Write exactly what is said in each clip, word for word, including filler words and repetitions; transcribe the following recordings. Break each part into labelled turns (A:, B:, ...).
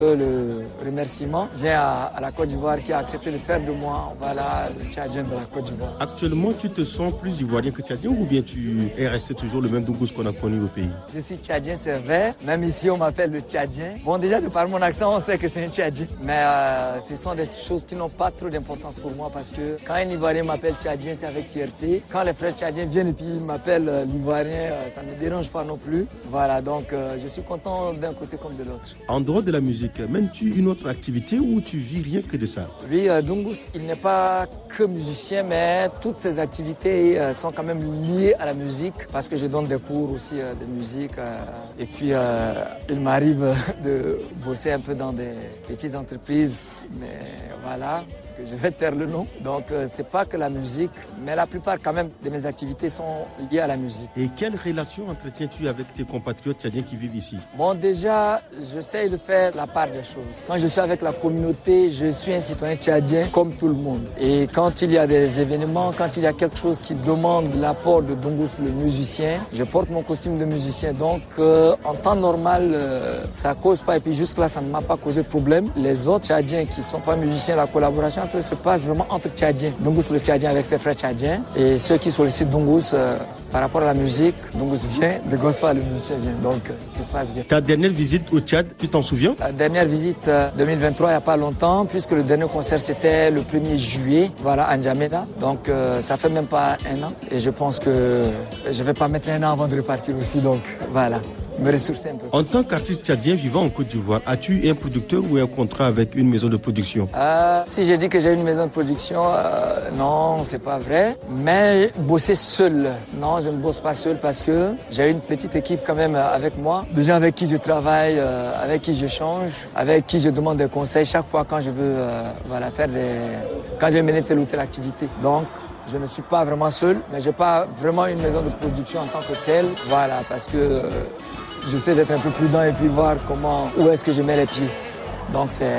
A: Le remerciement vient à, à la Côte d'Ivoire qui a accepté de faire de moi, voilà, le Tchadien de la Côte d'Ivoire.
B: Actuellement, tu te sens plus ivoirien que tchadien ou bien tu es resté toujours le même Dougous qu'on a connu au pays?
A: Je suis tchadien, c'est vrai. Même ici, on m'appelle le Tchadien. Bon, déjà, de par mon accent, on sait que c'est un Tchadien. Mais euh, ce sont des choses qui n'ont pas trop d'importance pour moi parce que quand un Ivoirien m'appelle Tchadien, c'est avec fierté. Quand les frères Tchadiens viennent et puis ils m'appellent euh, l'Ivoirien, euh, ça ne me dérange pas non plus. Voilà, donc euh, je suis content d'un côté comme de l'autre.
B: En dehors de la musique, mènes-tu une autre activité ou tu vis rien que de ça?
A: Oui, euh, Dougous, il n'est pas que musicien, mais toutes ses activités euh, sont quand même liées à la musique parce que je donne des cours aussi euh, de musique. Euh, et puis, euh, il m'arrive de bosser un peu dans des petites entreprises, mais voilà, que je vais taire le nom. Donc, euh, c'est pas que la musique, mais la plupart quand même de mes activités sont liées à la musique.
B: Et quelle relation entretiens-tu avec tes compatriotes tchadiens qui vivent ici?
A: Bon, déjà, j'essaie de faire la part des choses. Quand je suis avec la communauté, je suis un citoyen tchadien comme tout le monde. Et quand il y a des événements, quand il y a quelque chose qui demande l'apport de Dougous le musicien, je porte mon costume de musicien. Donc, euh, en temps normal, euh, ça cause pas. Et puis jusque-là, ça ne m'a pas causé de problème. Les autres tchadiens qui sont pas musiciens, la collaboration entre eux se passe vraiment entre tchadiens. Dougous le tchadien avec ses frères tchadiens. Et ceux qui sollicitent Dougous euh, par rapport à la musique, Dougous vient, de Gosfa le musicien vient. Donc, euh, tout se passe bien.
B: Ta dernière visite au Tchad, tu t'en souviens?
A: La dernière visite euh, deux mille vingt-trois, il n'y a pas longtemps, puisque le dernier concert c'était le premier juillet, voilà, à N'Djamena. Donc euh, ça fait même pas un an. Et je pense que je vais pas mettre un an avant de repartir aussi, donc voilà. Me ressourcer un peu.
B: En tant qu'artiste tchadien vivant en Côte d'Ivoire, as-tu un producteur ou un contrat avec une maison de production?
A: euh, Si j'ai dit que j'ai une maison de production, euh, non, c'est pas vrai. Mais bosser seul, non, je ne bosse pas seul parce que j'ai une petite équipe quand même avec moi. Des gens avec qui je travaille, euh, avec qui j'échange, avec qui je demande des conseils chaque fois quand je veux euh, voilà, faire des... quand je veux mener telle ou telle activité. Donc, je ne suis pas vraiment seul, mais j'ai pas vraiment une maison de production en tant que telle. Voilà, parce que euh, j'essaie d'être un peu prudent et puis voir comment, où est-ce que je mets les pieds. Donc c'est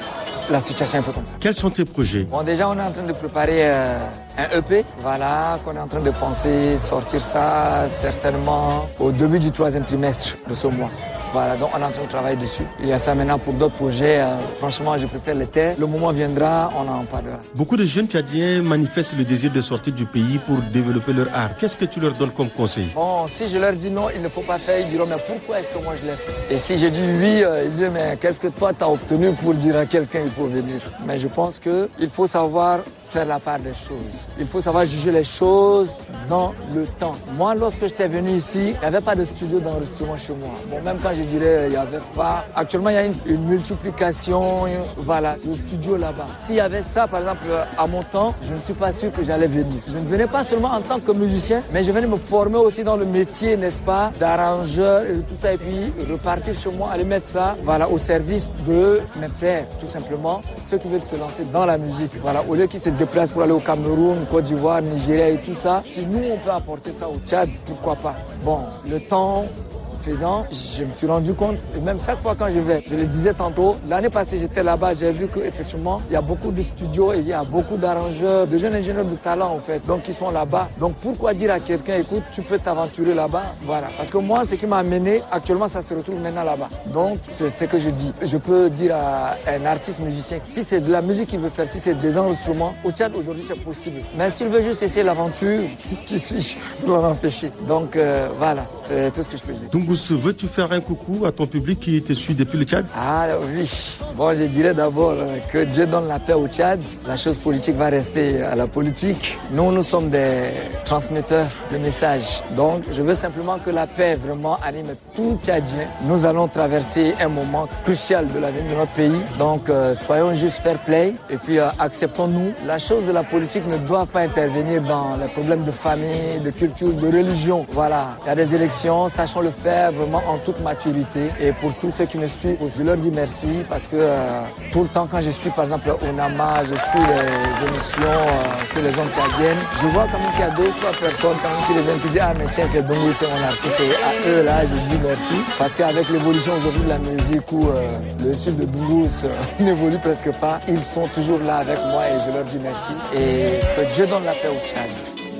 A: la situation un peu comme ça.
B: Quels sont tes projets?
A: Bon, déjà on est en train de préparer euh, un E P, voilà, qu'on est en train de penser sortir ça certainement au début du troisième trimestre de ce mois. Voilà, donc on est en train de travailler dessus. Il y a ça maintenant pour d'autres projets. Euh, franchement, je préfère les taire. Le moment viendra, on en parlera.
B: Beaucoup de jeunes tchadiens manifestent le désir de sortir du pays pour développer leur art. Qu'est-ce que tu leur donnes comme conseil?
A: Bon, si je leur dis non, il ne faut pas faire, ils diront mais pourquoi est-ce que moi je l'ai fait? Et si je dis oui, euh, ils disent mais qu'est-ce que toi tu as obtenu pour dire à quelqu'un il faut venir? Mais je pense qu'il faut savoir faire la part des choses. Il faut savoir juger les choses dans le temps. Moi, lorsque j'étais venu ici, il n'y avait pas de studio d'enregistrement chez moi. Bon, même quand je dirais, il n'y avait pas... Actuellement, il y a une, une multiplication, une, voilà, de studios là-bas. S'il y avait ça, par exemple, à mon temps, je ne suis pas sûr que j'allais venir. Je ne venais pas seulement en tant que musicien, mais je venais me former aussi dans le métier, n'est-ce pas, d'arrangeur et de tout ça, et puis repartir chez moi, aller mettre ça, voilà, au service de mes frères, tout simplement, ceux qui veulent se lancer dans la musique. Voilà, au lieu qu'ils se déplacent pour aller au Cameroun, Côte d'Ivoire, Nigeria et tout ça, si nous on peut apporter ça au Tchad, pourquoi pas? Bon, le temps faisant, je me suis rendu compte, et même chaque fois quand je vais, je le disais tantôt, l'année passée j'étais là-bas, j'ai vu qu'effectivement, il y a beaucoup de studios et il y a beaucoup d'arrangeurs, de jeunes ingénieurs de talent en fait, donc qui sont là-bas. Donc pourquoi dire à quelqu'un, écoute, tu peux t'aventurer là-bas? Voilà. Parce que moi, ce qui m'a amené, actuellement, ça se retrouve maintenant là-bas. Donc, c'est ce que je dis. Je peux dire à un artiste musicien, si c'est de la musique qu'il veut faire, si c'est des enregistrements, au Tchad, aujourd'hui, c'est possible. Mais s'il veut juste essayer l'aventure, qui suis-je pour l'empêcher? Donc, euh, voilà, c'est tout ce que je peux dire.
B: Dougous, veux-tu faire un coucou à ton public qui te suit depuis le Tchad?
A: Ah oui, bon je dirais d'abord euh, que Dieu donne la paix au Tchad. La chose politique va rester à la politique. Nous, nous sommes des transmetteurs de messages. Donc je veux simplement que la paix vraiment anime tout Tchadien. Nous allons traverser un moment crucial de l'avenir de notre pays. Donc euh, soyons juste fair play et puis euh, acceptons-nous. La chose de la politique ne doit pas intervenir dans les problèmes de famille, de culture, de religion. Voilà, il y a des élections, sachons le faire vraiment en toute maturité. Et pour tous ceux qui me suivent, je leur dis merci parce que euh, tout le temps quand je suis par exemple au Nama, je suis les émissions euh, sur les zones tchadiennes, je vois quand même qu'il y a deux ou trois personnes quand même qui reviennent qui disent ah mais tiens c'est Dougous, c'est mon artiste. Et à eux là je dis merci parce qu'avec l'évolution aujourd'hui de la musique où euh, le style de Dougous euh, n'évolue presque pas, ils sont toujours là avec moi et je leur dis merci et que Dieu donne la paix au Tchad.